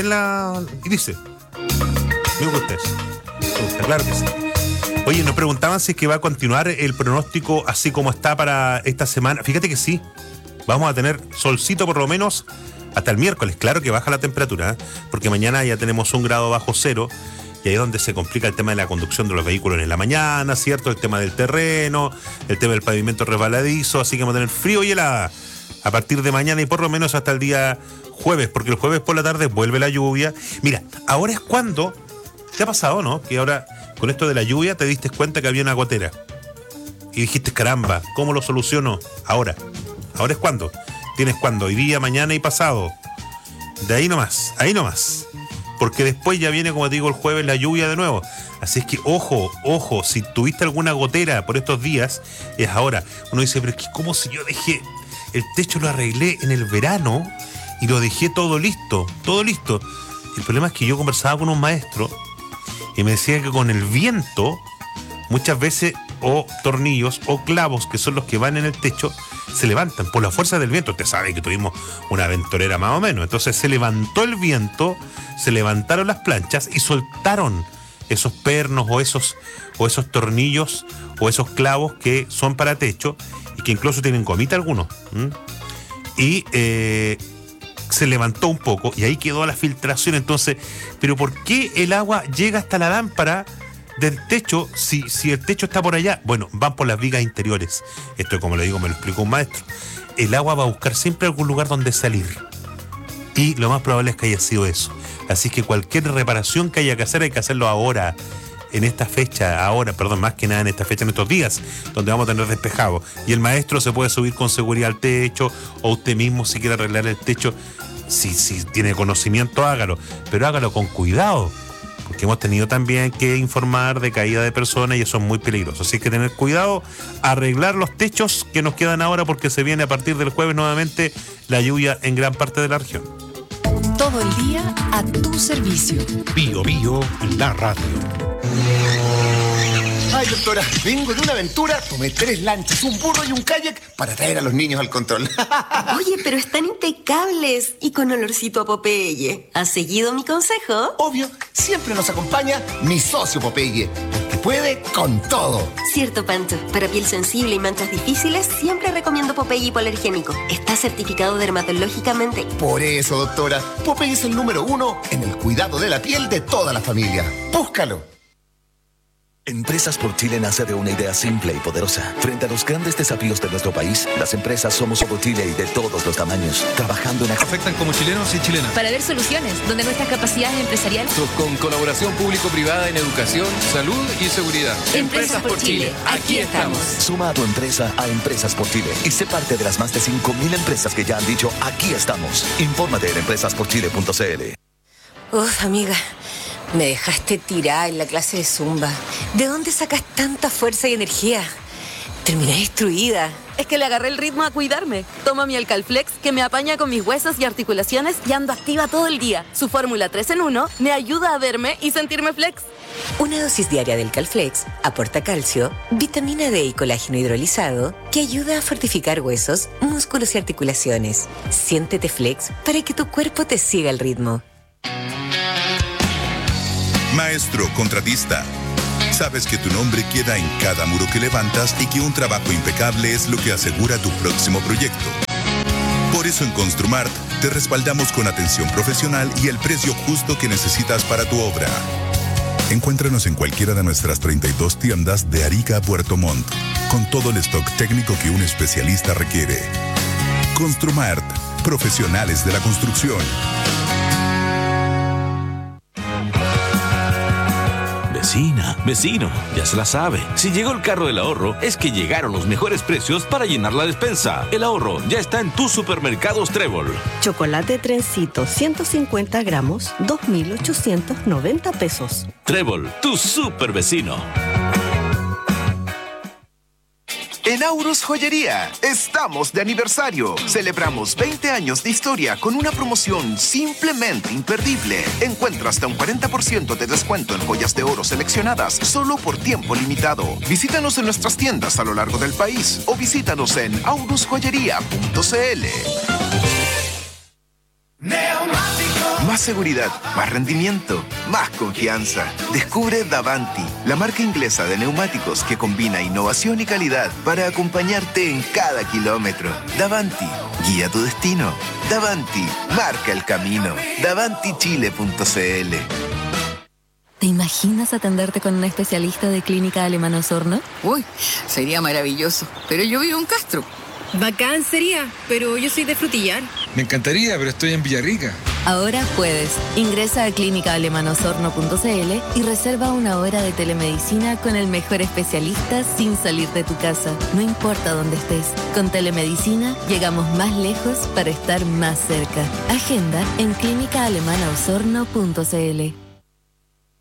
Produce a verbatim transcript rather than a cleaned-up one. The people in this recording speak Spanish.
bien la... Y dice, me gusta eso. Me gusta, claro que sí. Oye, nos preguntaban si es que va a continuar el pronóstico así como está para esta semana. Fíjate que sí. Vamos a tener solcito por lo menos hasta el miércoles. Claro que baja la temperatura, ¿eh? Porque mañana ya tenemos un grado bajo cero. Y ahí es donde se complica el tema de la conducción de los vehículos en la mañana, ¿cierto? El tema del terreno, el tema del pavimento resbaladizo. Así que vamos a tener frío y helada a partir de mañana y por lo menos hasta el día jueves. Porque el jueves por la tarde vuelve la lluvia. Mira, ahora es cuando... ¿Te ha pasado, no? Que ahora con esto de la lluvia te diste cuenta que había una gotera. Y dijiste, caramba, ¿cómo lo soluciono? Ahora. Ahora es cuando. Tienes cuando, hoy día, mañana y pasado. De ahí nomás, ahí nomás. Porque después ya viene, como te digo, el jueves la lluvia de nuevo. Así es que, ojo, ojo, si tuviste alguna gotera por estos días, es ahora. Uno dice, pero es que ¿cómo si yo dejé? El techo lo arreglé en el verano y lo dejé todo listo, todo listo. El problema es que yo conversaba con un maestro y me decía que con el viento, muchas veces, o tornillos o clavos, que son los que van en el techo, se levantan por la fuerza del viento. Usted sabe que tuvimos una ventorera más o menos. Entonces se levantó el viento, se levantaron las planchas y soltaron esos pernos o esos, o esos tornillos o esos clavos que son para techo y que incluso tienen gomita algunos. ¿Mm? Y eh, se levantó un poco y ahí quedó la filtración. Entonces, ¿pero por qué el agua llega hasta la lámpara del techo si, si el techo está por allá? Bueno, van por las vigas interiores. Esto, como le digo, me lo explicó un maestro. El agua va a buscar siempre algún lugar donde salir. Y lo más probable es que haya sido eso. Así que cualquier reparación que haya que hacer, hay que hacerlo ahora, en esta fecha, ahora, perdón, más que nada en esta fecha, en estos días, donde vamos a tener despejado. Y el maestro se puede subir con seguridad al techo, o usted mismo si quiere arreglar el techo, si, si tiene conocimiento, hágalo. Pero hágalo con cuidado, porque hemos tenido también que informar de caída de personas y eso es muy peligroso. Así que tener cuidado, arreglar los techos que nos quedan ahora, porque se viene a partir del jueves nuevamente la lluvia en gran parte de la región. Todo el día a tu servicio. Bio Bio, la radio. Ay, doctora, vengo de una aventura, tomé tres lanchas, un burro y un kayak para traer a los niños al control. Oye, pero están impecables y con olorcito a Popeye. ¿Has seguido mi consejo? Obvio, siempre nos acompaña mi socio Popeye, porque puede con todo. Cierto, Pancho. Para piel sensible y manchas difíciles, siempre recomiendo Popeye hipoalergénico. Está certificado dermatológicamente. Por eso, doctora, Popeye es el número uno en el cuidado de la piel de toda la familia. Búscalo. Empresas por Chile nace de una idea simple y poderosa. Frente a los grandes desafíos de nuestro país, las empresas somos por Chile y de todos los tamaños, trabajando en... Afectan como chilenos y chilenas. Para ver soluciones, donde nuestras capacidades empresariales... Con colaboración público-privada en educación, salud y seguridad. Empresas, Empresas por Chile, Chile. Aquí estamos. Suma a tu empresa a Empresas por Chile y sé parte de las más de cinco mil empresas que ya han dicho aquí estamos. Infórmate en empresas por chile punto c l. Uf, amiga, me dejaste tirada en la clase de Zumba. ¿De dónde sacas tanta fuerza y energía? Terminé destruida. Es que le agarré el ritmo a cuidarme. Tomo mi Alcalflex, que me apaña con mis huesos y articulaciones y ando activa todo el día. Su fórmula tres en uno me ayuda a verme y sentirme flex. Una dosis diaria del Alcalflex aporta calcio, vitamina D y colágeno hidrolizado que ayuda a fortificar huesos, músculos y articulaciones. Siéntete flex para que tu cuerpo te siga el ritmo. Maestro contratista, sabes que tu nombre queda en cada muro que levantas y que un trabajo impecable es lo que asegura tu próximo proyecto. Por eso en Construmart te respaldamos con atención profesional y el precio justo que necesitas para tu obra. Encuéntranos en cualquiera de nuestras treinta y dos tiendas de Arica a Puerto Montt, con todo el stock técnico que un especialista requiere. Construmart, profesionales de la construcción. Vecina, vecino, ya se la sabe. Si llegó el carro del ahorro, es que llegaron los mejores precios para llenar la despensa. El ahorro ya está en tus supermercados Trébol. Chocolate Trencito, ciento cincuenta gramos, dos mil ochocientos noventa pesos. Trébol, tu super vecino. En Aurus Joyería, estamos de aniversario. Celebramos veinte años de historia con una promoción simplemente imperdible. Encuentra hasta un cuarenta por ciento de descuento en joyas de oro seleccionadas solo por tiempo limitado. Visítanos en nuestras tiendas a lo largo del país o visítanos en aurus joyería punto c l. Más seguridad, más rendimiento, más confianza. Descubre Davanti, la marca inglesa de neumáticos que combina innovación y calidad para acompañarte en cada kilómetro. Davanti, guía tu destino. Davanti, marca el camino. davanti chile punto c l. ¿Te imaginas atenderte con un especialista de Clínica Alemana Osorno? Uy, sería maravilloso. Pero yo vivo en Castro. Bacán sería, pero yo soy de Frutillar. Me encantaría, pero estoy en Villarrica. Ahora puedes. Ingresa a clínica alemana osorno punto c l y reserva una hora de telemedicina con el mejor especialista sin salir de tu casa. No importa dónde estés. Con telemedicina llegamos más lejos para estar más cerca. Agenda en clínica alemana osorno punto c l.